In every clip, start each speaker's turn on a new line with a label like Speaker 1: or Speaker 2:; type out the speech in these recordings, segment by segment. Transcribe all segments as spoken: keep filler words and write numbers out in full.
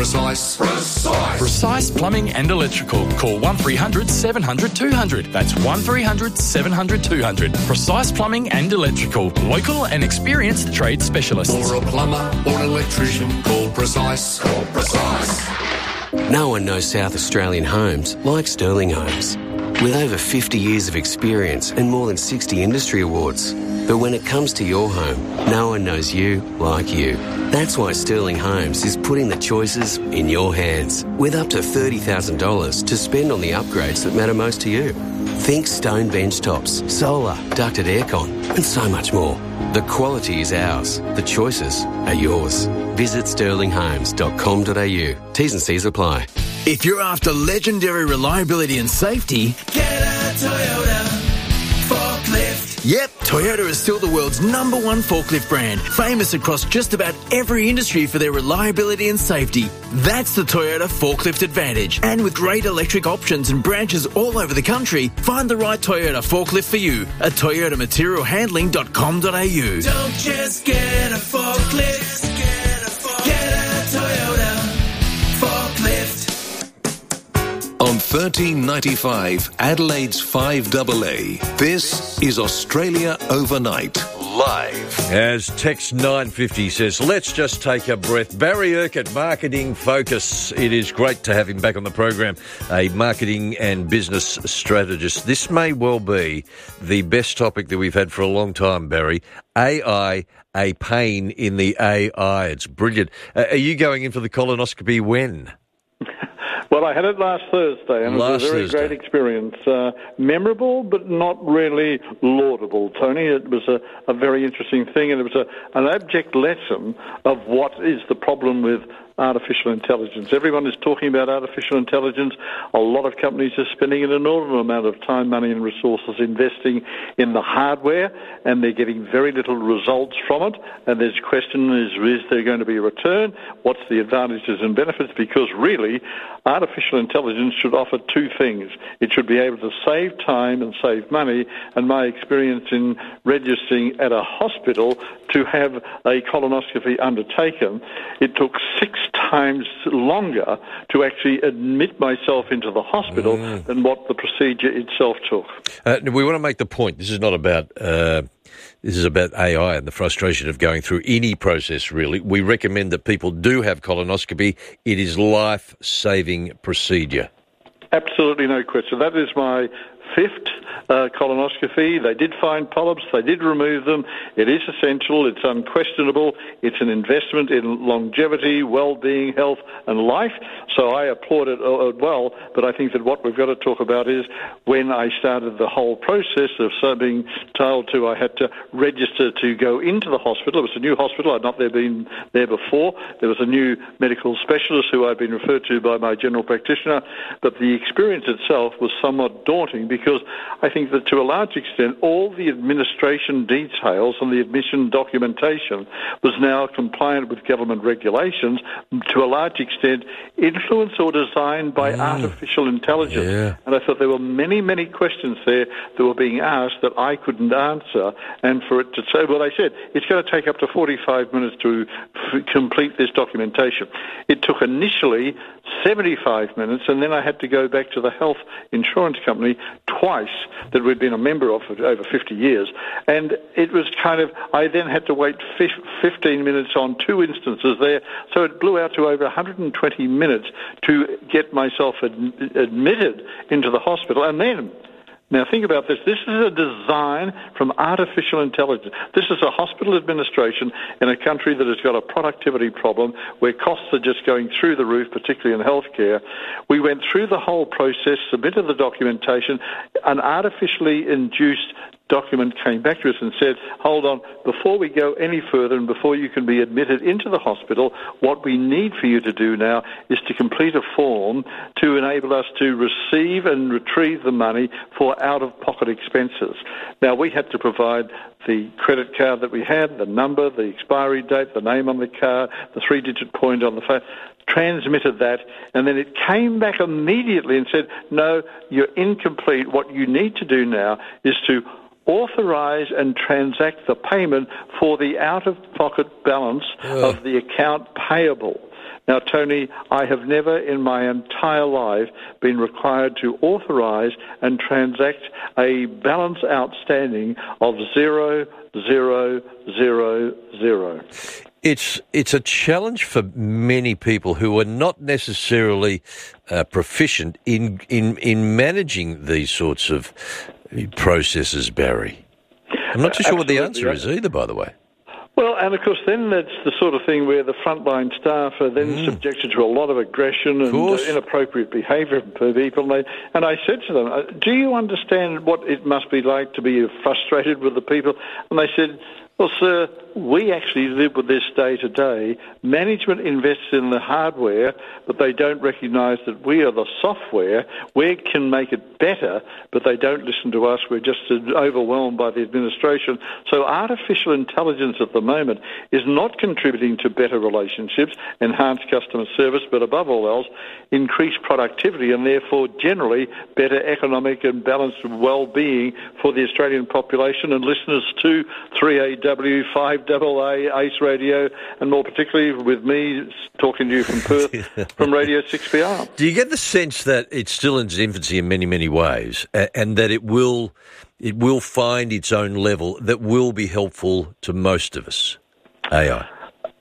Speaker 1: Precise. Precise.
Speaker 2: Precise Plumbing and Electrical. Call one three hundred seven hundred two hundred. That's one three hundred seven hundred two hundred. Precise Plumbing and Electrical. Local and experienced trade specialists.
Speaker 1: For a plumber or an electrician, call Precise. Call Precise.
Speaker 3: No one knows South Australian homes like Sterling Homes. With over fifty years of experience and more than sixty industry awards. But when it comes to your home, no one knows you like you. That's why Sterling Homes is putting the choices in your hands, with up to thirty thousand dollars to spend on the upgrades that matter most to you. Think stone bench tops, solar, ducted aircon, and so much more. The quality is ours. The choices are yours. Visit sterling homes dot com dot a u. T's and C's apply.
Speaker 4: If you're after legendary reliability and safety, get a Toyota forklift. Yep, Toyota is still the world's number one forklift brand, famous across just about every industry for their reliability and safety. That's the Toyota Forklift Advantage. And with great electric options and branches all over the country, find the right Toyota forklift for you at toyota material handling dot com dot a u. Don't just get a forklift, get a, forklift. Get a Toyota forklift.
Speaker 5: On thirteen ninety-five, Adelaide's five A A, this is Australia Overnight, live.
Speaker 6: As text nine fifty says, let's just take a breath. Barry Urquhart, Marketing Focus. It is great to have him back on the program, a marketing and business strategist. This may well be the best topic that we've had for a long time, Barry. A I, a pain in the A I. It's brilliant. Uh, are you going in for the colonoscopy when?
Speaker 7: Well, I had it last Thursday, and
Speaker 6: last
Speaker 7: it was a very
Speaker 6: Thursday.
Speaker 7: great experience. Uh, memorable, but not really laudable, Tony. It was a, a very interesting thing, and it was a, an abject lesson of what is the problem with artificial intelligence. Everyone is talking about artificial intelligence. A lot of companies are spending an inordinate amount of time, money and resources investing in the hardware, and they're getting very little results from it. And there's a question, is, is there going to be a return? What's the advantages and benefits? Because really, artificial intelligence should offer two things. It should be able to save time and save money. And my experience in registering at a hospital to have a colonoscopy undertaken, it took six times longer to actually admit myself into the hospital mm. than what the procedure itself took.
Speaker 6: Uh, we want to make the point. This is not about uh, this is about A I and the frustration of going through any process, really. We recommend that people do have colonoscopy. It is life-saving procedure.
Speaker 7: Absolutely no question. That is my fifth uh, colonoscopy. They did find polyps. They did remove them. It is essential. It's unquestionable. It's an investment in longevity, well-being, health, and life. So I applaud it uh, well. But I think that what we've got to talk about is when I started the whole process of being told to, I had to register to go into the hospital. It was a new hospital. I'd not there been there before. There was a new medical specialist who I'd been referred to by my general practitioner. But the experience itself was somewhat daunting because I think that to a large extent all the administration details and the admission documentation was now compliant with government regulations, to a large extent influenced or designed by mm. artificial intelligence.
Speaker 6: Yeah.
Speaker 7: And I thought there were many, many questions there that were being asked that I couldn't answer. And for it to say, well, they said, it's going to take up to forty-five minutes to f- complete this documentation. It took initially seventy-five minutes, and then I had to go back to the health insurance company twice that we'd been a member of for over fifty years. And it was kind of, I then had to wait fifteen minutes on two instances there. So it blew out to over one hundred twenty minutes to get myself ad- admitted into the hospital. And then, now think about this, this is a design from artificial intelligence. This is a hospital administration in a country that has got a productivity problem where costs are just going through the roof, particularly in healthcare. We went through the whole process, submitted the documentation, an artificially induced document came back to us and said, hold on, before we go any further and before you can be admitted into the hospital, what we need for you to do now is to complete a form to enable us to receive and retrieve the money for out-of-pocket expenses. Now, we had to provide the credit card that we had, the number, the expiry date, the name on the card, the three-digit point on the phone, transmitted that, and then it came back immediately and said, no, you're incomplete. What you need to do now is to authorise and transact the payment for the out-of-pocket balance Ugh. of the account payable. Now, Tony, I have never in my entire life been required to authorise and transact a balance outstanding of zero, zero, zero, zero.
Speaker 6: It's it's a challenge for many people who are not necessarily uh, proficient in, in in managing these sorts of processes, Barry. I'm not too sure what the answer is either, by the way.
Speaker 7: Well, and of course, then that's the sort of thing where the frontline staff are then mm. subjected to a lot of aggression and uh, inappropriate behaviour from people. And, they, and I said to them, do you understand what it must be like to be frustrated with the people? And they said, well, sir, we actually live with this day to day. Management invests in the hardware, but they don't recognise that we are the software. We can make it better, but they don't listen to us. We're just overwhelmed by the administration. So artificial intelligence at the moment is not contributing to better relationships, enhanced customer service, but above all else, increased productivity and therefore generally better economic and balanced well-being for the Australian population and listeners to three A W, five A A, Ace Radio, and more particularly with me talking to you from Perth, from Radio six B R.
Speaker 6: Do you get the sense that it's still in its infancy in many, many ways, and that it will it will find its own level that will be helpful to most of us, A I?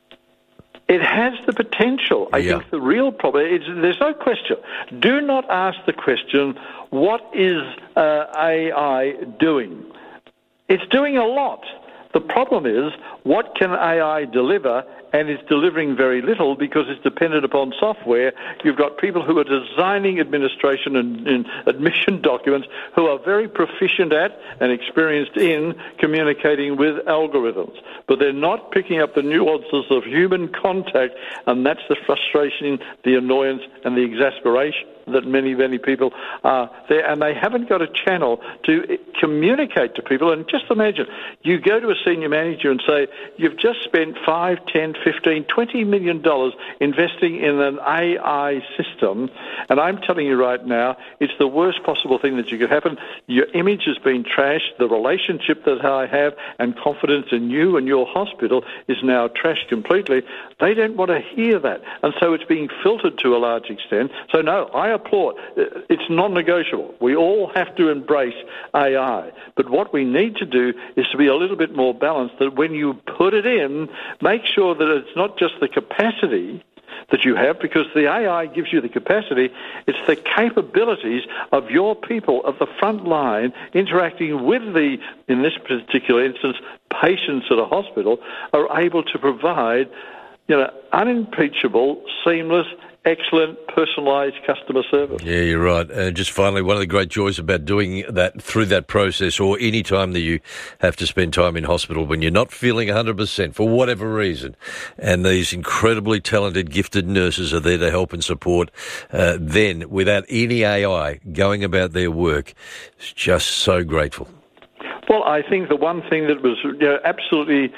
Speaker 7: It has the potential. I
Speaker 6: yeah.
Speaker 7: think the real problem is there's no question. Do not ask the question, what is uh, A I doing? It's doing a lot. The problem is, what can A I deliver? And it's delivering very little because it's dependent upon software. You've got people who are designing administration and, and admission documents who are very proficient at and experienced in communicating with algorithms. But they're not picking up the nuances of human contact, and that's the frustration, the annoyance, and the exasperation that many, many people are there. And they haven't got a channel to communicate to people. And just imagine, you go to a senior manager and say, you've just spent five, ten, fifteen, twenty million dollars investing in an A I system, and I'm telling you right now, it's the worst possible thing that you could happen. Your image has been trashed. The relationship that I have and confidence in you and your hospital is now trashed completely. They don't want to hear that, and so it's being filtered to a large extent. So no, I applaud. It's non-negotiable. We all have to embrace A I, but what we need to do is to be a little bit more balanced, that when you put it in, make sure that it's not just the capacity that you have, because the A I gives you the capacity, it's the capabilities of your people at the front line interacting with the, in this particular instance, patients at a hospital, are able to provide, you know, unimpeachable, seamless, excellent, personalised customer service.
Speaker 6: Yeah, you're right. And just finally, one of the great joys about doing that through that process, or any time that you have to spend time in hospital when you're not feeling one hundred percent for whatever reason, and these incredibly talented, gifted nurses are there to help and support, uh, then without any A I going about their work, it's just so grateful.
Speaker 7: Well, I think the one thing that was, you know, absolutely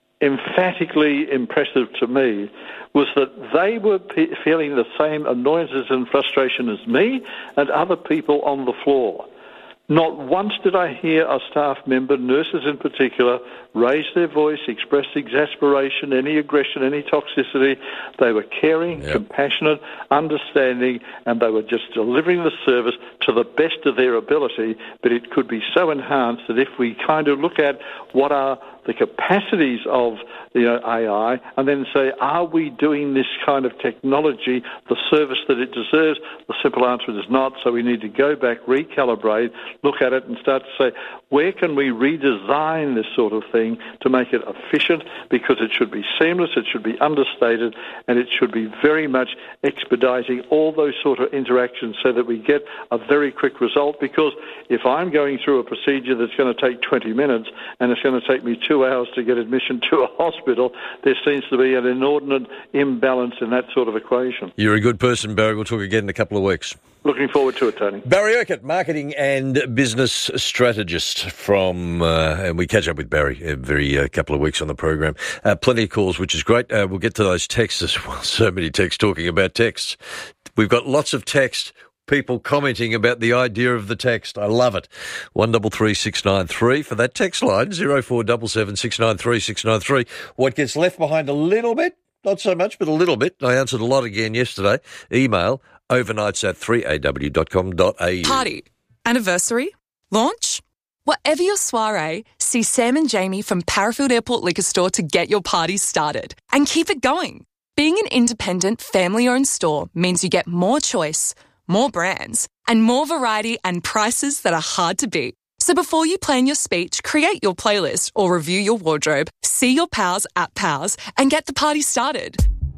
Speaker 7: emphatically impressive to me was that they were pe- feeling the same annoyances and frustration as me and other people on the floor. Not once did I hear a staff member, nurses in particular, raise their voice, express exasperation, any aggression, any toxicity. They were caring, yep. compassionate, understanding, and they were just delivering the service to the best of their ability. But it could be so enhanced that if we kind of look at what are the capacities of you know, A I and then say, are we doing this kind of technology the service that it deserves? The simple answer is not, so we need to go back, recalibrate, look at it and start to say, where can we redesign this sort of thing to make it efficient? Because it should be seamless, it should be understated, and it should be very much expediting all those sort of interactions so that we get a very quick result. Because if I'm going through a procedure that's going to take twenty minutes and it's going to take me two hours to get admission to a hospital, there seems to be an inordinate imbalance in that sort of equation.
Speaker 6: You're a good person, Barry. We'll talk again in a couple of weeks.
Speaker 7: Looking forward to it, Tony.
Speaker 6: Barry Urquhart, marketing and business strategist from, uh, and we catch up with Barry every uh, couple of weeks on the program. Uh, plenty of calls, which is great. Uh, we'll get to those texts as well. So many texts talking about texts. We've got lots of text. People commenting about the idea of the text. I love it. One double three six nine three for that text line, zero four seven seven six nine three six nine three. What gets left behind a little bit not so much, but a little bit. I answered a lot again yesterday. Email overnights at three a w dot com dot a u.
Speaker 8: Party, anniversary, launch. Whatever your soiree, see Sam and Jamie from Parafield Airport Liquor Store to get your party started and keep it going. Being an independent, family-owned store means you get more choice, more brands, and more variety and prices that are hard to beat. So before you plan your speech, create your playlist or review your wardrobe, see your pals at Pals and get the party started.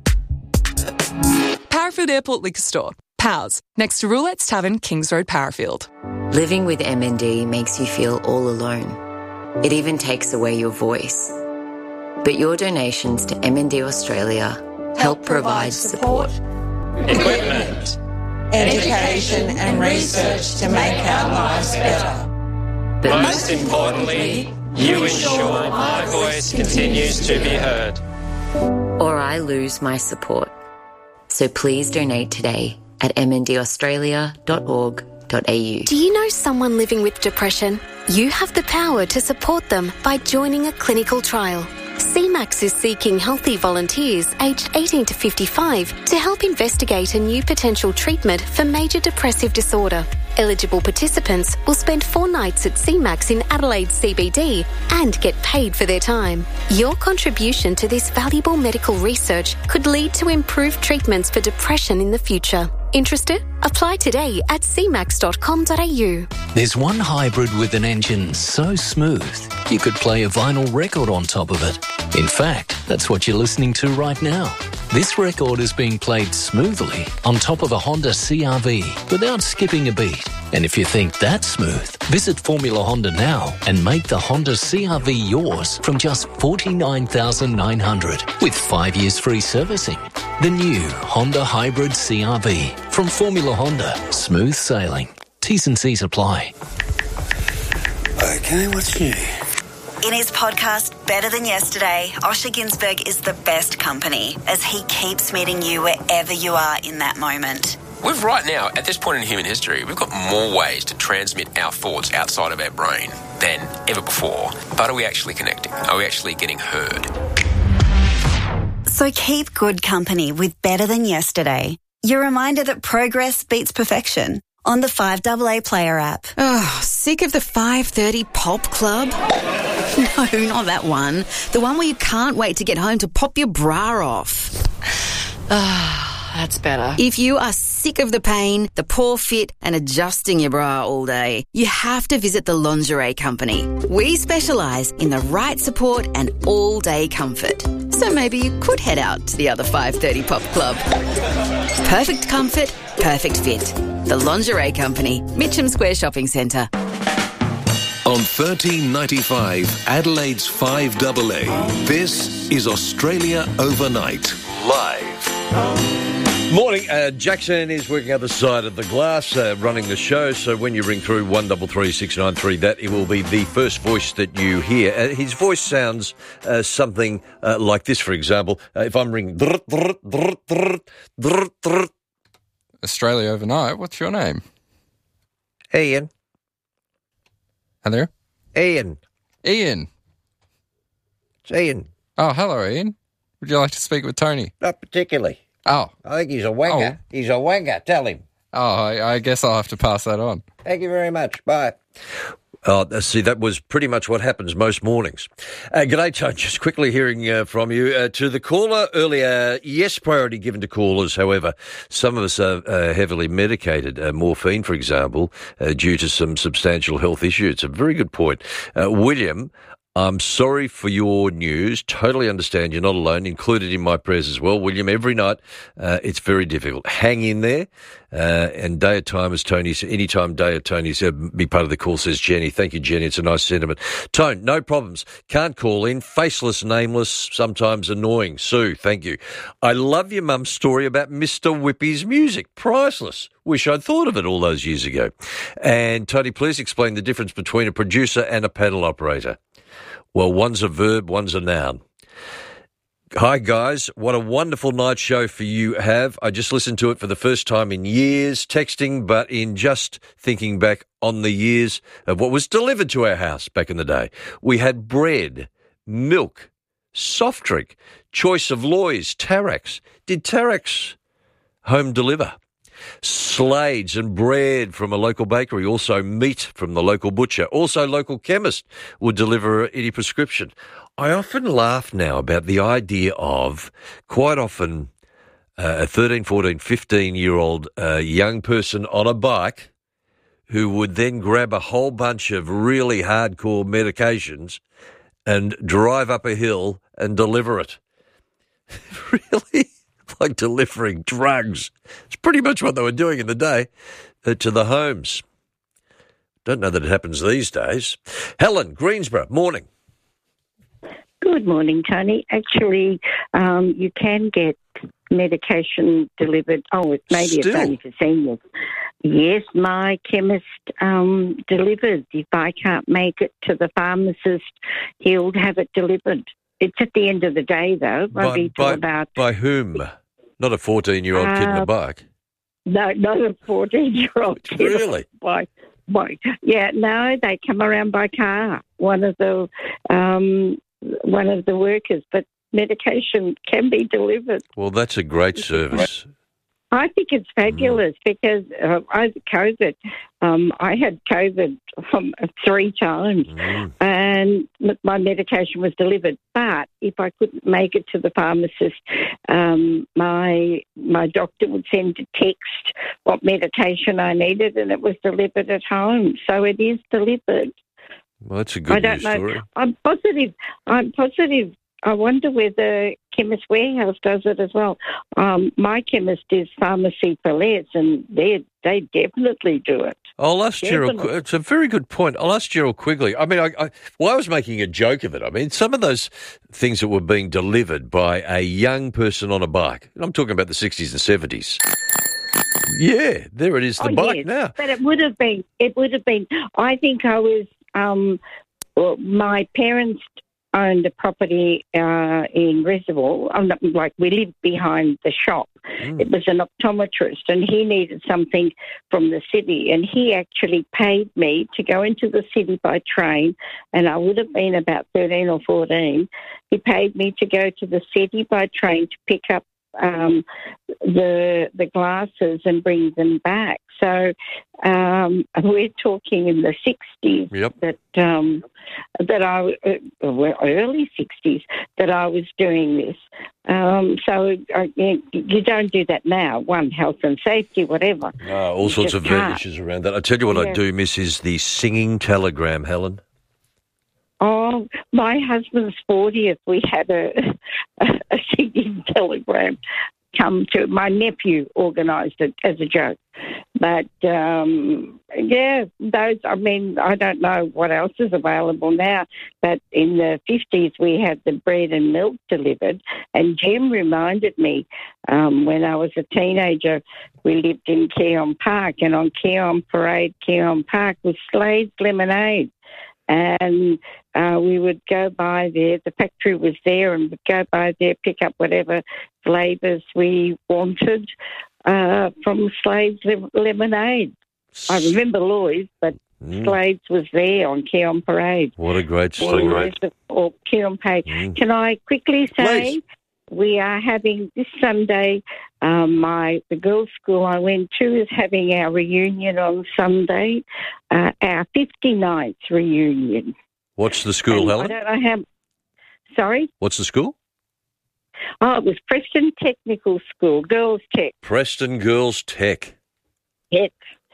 Speaker 8: Parafield Airport Liquor Store. Pals, next to Roulette's Tavern, Kings Road, Parafield.
Speaker 9: Living with M N D makes you feel all alone. It even takes away your voice. But your donations to M N D Australia help, help provide support,
Speaker 10: equipment, education and research to make our lives better.
Speaker 11: But most importantly, you ensure my voice continues to be heard.
Speaker 9: Or I lose my support. So please donate today at m n d australia dot org dot a u.
Speaker 12: Do you know someone living with depression? You have the power to support them by joining a clinical trial. C MAX is seeking healthy volunteers aged eighteen to fifty-five to help investigate a new potential treatment for major depressive disorder. Eligible participants will spend four nights at C MAX in Adelaide C B D and get paid for their time. Your contribution to this valuable medical research could lead to improved treatments for depression in the future. Interested? Apply today at c max dot com dot a u.
Speaker 13: There's one hybrid with an engine so smooth you could play a vinyl record on top of it. In fact, that's what you're listening to right now. This record is being played smoothly on top of a Honda C R V without skipping a beat. And if you think that's smooth, visit Formula Honda now and make the Honda C R V yours from just forty-nine thousand nine hundred dollars with five years free servicing. The new Honda Hybrid C R V from Formula Honda. Smooth sailing. T's and C's apply.
Speaker 14: Okay, what's new?
Speaker 15: In his podcast, Better Than Yesterday, Osher Ginsberg is the best company as he keeps meeting you wherever you are in that moment.
Speaker 16: We've right now, at this point in human history, we've got more ways to transmit our thoughts outside of our brain than ever before. But are we actually connecting? Are we actually getting heard?
Speaker 15: So keep good company with Better Than Yesterday. Your reminder that progress beats perfection on the five A A Player app.
Speaker 17: Oh, sick of the five thirty Pop Club? No, not that one. The one where you can't wait to get home to pop your bra off.
Speaker 8: Ah, that's better.
Speaker 17: If you are sick of the pain, the poor fit and adjusting your bra all day, you have to visit the Lingerie Company. We specialise in the right support and all-day comfort. So maybe you could head out to the other five thirty Pop Club. Perfect comfort, perfect fit. The Lingerie Company, Mitcham Square Shopping Centre.
Speaker 5: On thirteen ninety-five, Adelaide's five A A, this is Australia Overnight, live.
Speaker 6: Morning. Uh, Jackson is working other side of the glass, uh, running the show. So when you ring through one three three six nine three, that it will be the first voice that you hear. Uh, his voice sounds uh, something uh, like this, for example. Uh, if I'm ringing...
Speaker 18: Australia Overnight, what's your name?
Speaker 6: Ian.
Speaker 18: Hello?
Speaker 6: Ian.
Speaker 18: Ian.
Speaker 6: It's Ian.
Speaker 18: Oh, hello, Ian. Would you like to speak with Tony?
Speaker 6: Not particularly.
Speaker 18: Oh.
Speaker 6: I think he's a wanger. Oh. He's a wanger. Tell him.
Speaker 18: Oh, I, I guess I'll have to pass that on.
Speaker 6: Thank you very much. Bye. Oh, see, that was pretty much what happens most mornings. Uh, G'day, Tony. Just quickly hearing uh, from you. Uh, to the caller earlier, yes, priority given to callers. However, some of us are uh, heavily medicated. Uh, morphine, for example, uh, due to some substantial health issues. It's a very good point. Uh, William, I'm sorry for your news. Totally understand you're not alone. Included in my prayers as well. William, every night, uh, it's very difficult. Hang in there. Uh, and day of time, as Tony said, anytime day of Tony said, be part of the call, says Jenny. Thank you, Jenny. It's a nice sentiment. Tone, no problems. Can't call in. Faceless, nameless, sometimes annoying. Sue, thank you. I love your mum's story about Mister Whippy's music. Priceless. Wish I'd thought of it all those years ago. And Tony, please explain the difference between a producer and a paddle operator. Well, one's a verb, one's a noun. Hi, guys. What a wonderful night show for you have. I just listened to it for the first time in years, texting, but in just thinking back on the years of what was delivered to our house back in the day. We had bread, milk, soft drink, Choice of Loys, Tarax. Did Tarax home deliver? Slades and bread from a local bakery, also meat from the local butcher, also local chemist would deliver any prescription. I often laugh now about the idea of, quite often, uh, a thirteen, fourteen, fifteen-year-old uh, young person on a bike who would then grab a whole bunch of really hardcore medications and drive up a hill and deliver it. Really? Like delivering drugs. It's pretty much what they were doing in the day uh, to the homes. Don't know that it happens these days. Helen, Greensborough, morning.
Speaker 14: Good morning, Tony. Actually, um, you can get medication delivered. Oh, it maybe it's only for seniors. Yes, my chemist um, delivers. If I can't make it to the pharmacist, he'll have it delivered. It's at the end of the day, though.
Speaker 6: By, by, about... by whom? Not a fourteen-year-old uh, kid on a bike?
Speaker 14: No, not a fourteen-year-old kid.
Speaker 6: Really?
Speaker 14: By, by, yeah, no, they come around by car. One of the um, one of the workers, but medication can be delivered.
Speaker 6: Well, that's a great service.
Speaker 14: I think it's fabulous mm. because uh, I COVID. Um, I had COVID um, three times, mm. and my medication was delivered. But if I couldn't make it to the pharmacist, um, my my doctor would send a text what medication I needed, and it was delivered at home. So it is delivered.
Speaker 6: Well, that's a good
Speaker 14: I don't
Speaker 6: news
Speaker 14: know.
Speaker 6: story.
Speaker 14: I'm positive. I'm positive. I wonder whether Chemist Warehouse does it as well. Um, my chemist is Pharmacy for Less, and they they definitely do it.
Speaker 6: I'll ask
Speaker 14: definitely.
Speaker 6: Gerald. It's a very good point. I'll ask Gerald Quigley. I mean, I, I, well, I was making a joke of it. I mean, some of those things that were being delivered by a young person on a bike. I'm talking about the sixties and seventies. Yeah, there it is, the
Speaker 14: oh,
Speaker 6: bike
Speaker 14: yes.
Speaker 6: now.
Speaker 14: But it would have been. It would have been. I think I was. Um, well, my parents owned a property uh, in Reservoir. I'm not, like we lived behind the shop. Mm. It was an optometrist, and he needed something from the city, and he actually paid me to go into the city by train, and I would have been about thirteen or fourteen. He paid me to go to the city by train to pick up um, the the glasses and bring them back. So um, we're talking in the sixties
Speaker 6: yep.
Speaker 14: that um, that I uh, well, early sixties that I was doing this. Um, so uh, you don't do that now. One, health and safety, whatever.
Speaker 6: Uh, all
Speaker 14: you
Speaker 6: sorts of
Speaker 14: can't.
Speaker 6: issues around that. I tell you what, yeah. I do miss is the singing telegram, Helen.
Speaker 14: Oh, my husband's fortieth, we had a, a, a singing telegram come to. My nephew organised it as a joke. But, um, yeah, those, I mean, I don't know what else is available now, but in the fifties we had the bread and milk delivered, and Jim reminded me um, when I was a teenager, we lived in Keon Park, and on Keon Parade, Keon Park was Slade's Lemonade. And uh, we would go by there. The factory was there, and we'd go by there, pick up whatever flavours we wanted uh, from Slade's Lemonade. I remember Loy's, but mm. Slade's was there on Keon Parade.
Speaker 6: What a great story.
Speaker 14: Or, or Keon Parade. Mm. Can I quickly say... Please. We are having this Sunday, um, my the girls' school I went to is having our reunion on Sunday, uh, our fifty-ninth reunion.
Speaker 6: What's the school,
Speaker 14: and
Speaker 6: Helen?
Speaker 14: I don't know how... Sorry?
Speaker 6: What's the school?
Speaker 14: Oh, it was Preston Technical School, Girls Tech.
Speaker 6: Preston Girls Tech.
Speaker 14: Yes.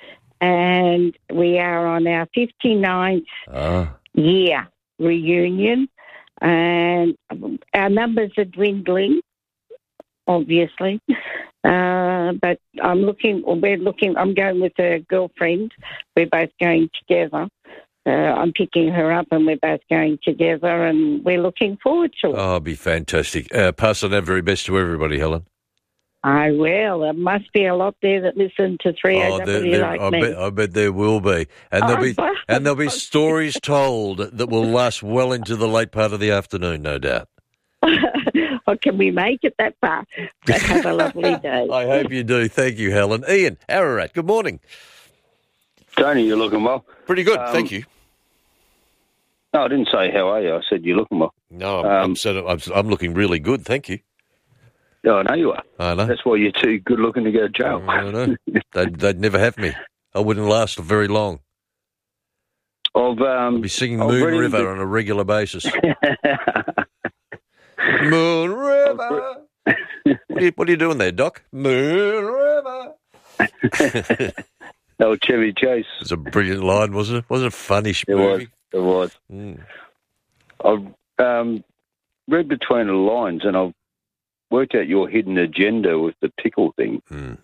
Speaker 14: And we are on our fifty-ninth
Speaker 6: ah.
Speaker 14: year reunion. And our numbers are dwindling, obviously. Uh, but I'm looking, or we're looking, I'm going with a girlfriend. We're both going together. Uh, I'm picking her up and we're both going together, and we're looking forward to it.
Speaker 6: Oh, it'll be fantastic. Uh, pass on our very best to everybody, Helen.
Speaker 14: I will. There must be a lot there that listen to three A W
Speaker 6: oh, there, there,
Speaker 14: like
Speaker 6: I
Speaker 14: me.
Speaker 6: Bet, I bet there will be. And there'll be
Speaker 14: oh,
Speaker 6: and there'll be stories told that will last well into the late part of the afternoon, no doubt.
Speaker 14: Or can we make it that far? But have a lovely day.
Speaker 6: I hope you do. Thank you, Helen. Ian, Ararat, good morning.
Speaker 19: Tony, you're looking well.
Speaker 6: Pretty good,
Speaker 19: um,
Speaker 6: thank you.
Speaker 19: No, I didn't say how are you. I said you're looking well.
Speaker 6: No, I'm,
Speaker 19: Um,
Speaker 6: I'm, sort of, I'm, I'm looking really good, thank you.
Speaker 19: Yeah, I know you are.
Speaker 6: I know.
Speaker 19: That's why you're too good looking to go to jail.
Speaker 6: I know. they'd, they'd never have me. I wouldn't last very long.
Speaker 19: Of um,
Speaker 6: I'd be singing
Speaker 19: I've
Speaker 6: Moon
Speaker 19: read
Speaker 6: River
Speaker 19: into-
Speaker 6: on a regular basis. Moon River. What are, you, what are you doing there, Doc? Moon River.
Speaker 19: Oh, Chevy Chase.
Speaker 6: It's a brilliant line, wasn't it? Wasn't it a funny
Speaker 19: It
Speaker 6: movie?
Speaker 19: was. It was.
Speaker 6: Mm.
Speaker 19: I've um, read between the lines, and I've worked out your hidden agenda with the pickle thing.
Speaker 6: Mm.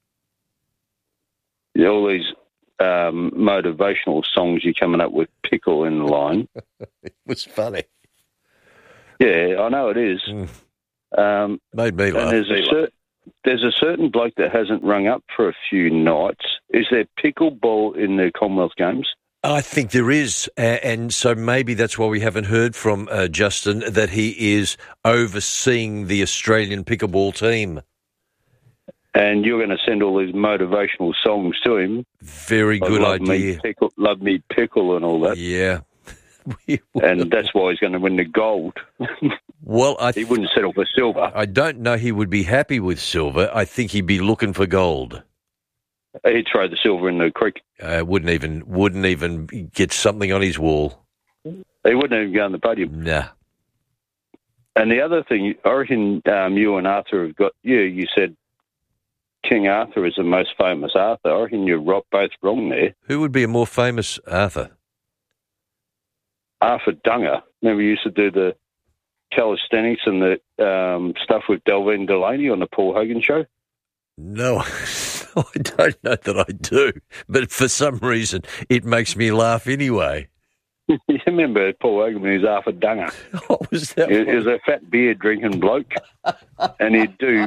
Speaker 19: All these um, motivational songs you're coming up with pickle in the line.
Speaker 6: It was funny.
Speaker 19: Yeah, I know it is.
Speaker 6: Mm.
Speaker 19: Um,
Speaker 6: Made me laugh.
Speaker 19: and there's a, cer- there's a certain bloke that hasn't rung up for a few nights. Is there pickleball in the Commonwealth Games?
Speaker 6: I think there is, uh, and so maybe that's why we haven't heard from uh, Justin, that he is overseeing the Australian pickleball team.
Speaker 19: And you're going to send all these motivational songs to him.
Speaker 6: Very
Speaker 19: Like
Speaker 6: good
Speaker 19: love
Speaker 6: idea.
Speaker 19: Me pickle, love me pickle and all that.
Speaker 6: Yeah.
Speaker 19: And that's why he's going to win the gold.
Speaker 6: Well, I
Speaker 19: he wouldn't settle for silver.
Speaker 6: I don't know he would be happy with silver. I think he'd be looking for gold.
Speaker 19: He'd throw the silver in the creek.
Speaker 6: Uh, wouldn't even wouldn't even get something on his wall.
Speaker 19: He wouldn't even go on the podium.
Speaker 6: Nah.
Speaker 19: And the other thing, I reckon um, you and Arthur have got, you, you said King Arthur is the most famous Arthur. I reckon you're ro- both wrong there.
Speaker 6: Who would be a more famous Arthur?
Speaker 19: Arthur Dunger. Remember, you used to do the calisthenics and the um, stuff with Delvin Delaney on the Paul Hogan show?
Speaker 6: No, I don't know that I do. But for some reason, it makes me laugh anyway.
Speaker 19: You remember Paul Hogan when he was Arthur Dunger?
Speaker 6: What was that?
Speaker 19: He, he was a fat beer drinking bloke, and he'd do...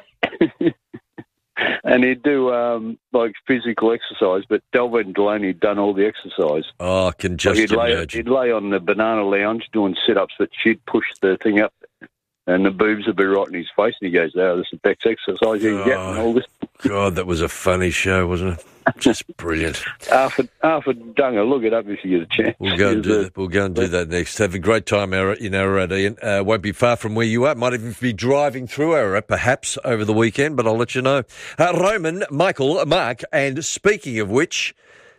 Speaker 19: And he'd do um, like physical exercise, but Delvin Delaney had done all the exercise.
Speaker 6: Oh, I can just
Speaker 19: he'd lay,
Speaker 6: imagine.
Speaker 19: he'd lay on the banana lounge doing sit-ups, but she'd push the thing up, and the boobs would be right in his face. And he goes, "Oh, this is the best exercise you can get." And all this.
Speaker 6: God, that was a funny show, wasn't it? Just brilliant.
Speaker 19: Arthur, Arthur Dunger, look it up if you get a chance.
Speaker 6: We'll go and
Speaker 19: He's
Speaker 6: do
Speaker 19: a-
Speaker 6: that. We'll go and do that next. Have a great time, Ara, in Ararat, Ian. Uh, won't be far from where you are. Might even be driving through Ararat, perhaps, over the weekend, but I'll let you know. Uh, Roman, Michael, Mark, and speaking of which,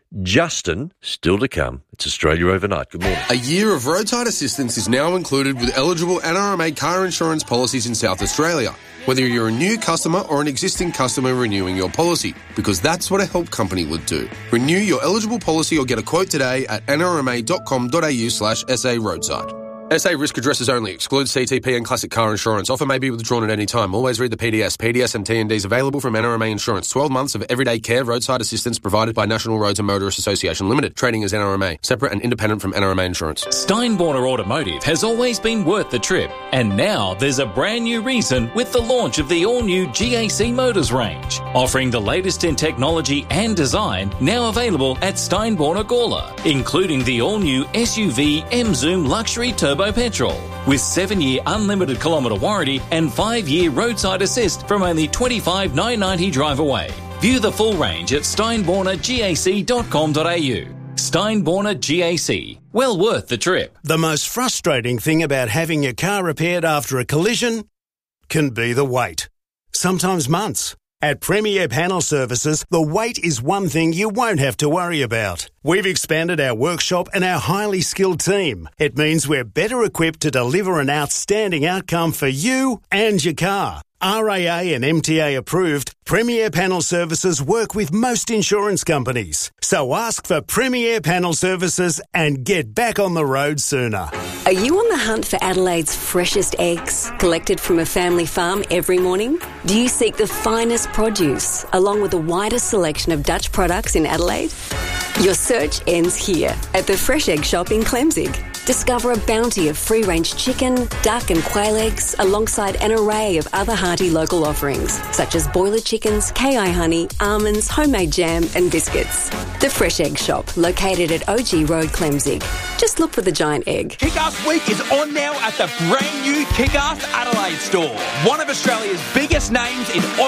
Speaker 6: Justin, still to come. It's Australia Overnight. Good morning.
Speaker 20: A year of roadside assistance is now included with eligible N R M A car insurance policies in South Australia, whether you're a new customer or an existing customer renewing your policy, because that's what a help company would do. Renew your eligible policy or get a quote today at nrma.com.au slash SA roadside. S A risk addresses only. Excludes C T P and classic car insurance. Offer may be withdrawn at any time. Always read the P D S. P D S and T N Ds available from N R M A Insurance. twelve months of everyday care roadside assistance provided by National Roads and Motorists Association Limited. Trading as N R M A. Separate and independent from N R M A Insurance.
Speaker 21: Steinborner Automotive has always been worth the trip, and now there's a brand new reason with the launch of the all-new G A C Motors range, offering the latest in technology and design, now available at Steinborner Gawler, including the all-new S U V M-Zoom Luxury Turbo Petrol, with seven-year unlimited kilometre warranty and five-year roadside assist from only twenty-five thousand nine hundred ninety drive away. View the full range at steinborner gac dot com dot a u. Steinborner G A C. Well worth the trip.
Speaker 22: The most frustrating thing about having your car repaired after a collision can be the wait. Sometimes months. At Premier Panel Services, the wait is one thing you won't have to worry about. We've expanded our workshop and our highly skilled team. It means we're better equipped to deliver an outstanding outcome for you and your car. R A A and M T A approved, Premier Panel Services work with most insurance companies. So ask for Premier Panel Services and get back on the road sooner.
Speaker 23: Are you on the hunt for Adelaide's freshest eggs, collected from a family farm every morning? Do you seek the finest produce, along with the widest selection of Dutch products in Adelaide? Your search ends here, at the Fresh Egg Shop in Clemzig. Discover a bounty of free-range chicken, duck and quail eggs, alongside an array of other hearty local offerings, such as boiler chickens, K I honey, almonds, homemade jam and biscuits. The Fresh Egg Shop, located at O G Road, Clemzig. Just look for the giant egg.
Speaker 24: Kick-Ass Week is on now at the brand new Kick-Ass Adelaide store. One of Australia's biggest names in off